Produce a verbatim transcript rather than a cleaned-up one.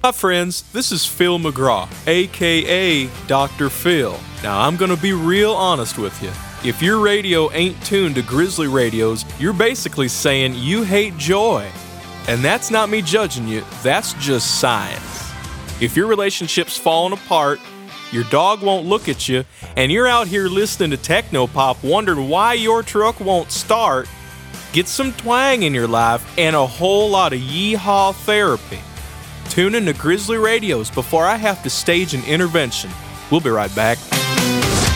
Hi friends, this is Phil McGraw, aka Doctor Phil. Now I'm gonna be real honest with you. If your radio ain't tuned to Grizzly radios, you're basically saying you hate joy. And that's not me judging you, that's just science. If your relationship's falling apart, your dog won't look at you, and you're out here listening to technopop wondering why your truck won't start, get some twang in your life and a whole lot of yeehaw therapy. Tune in to Grizzly Radios before I have to stage an intervention. We'll be right back.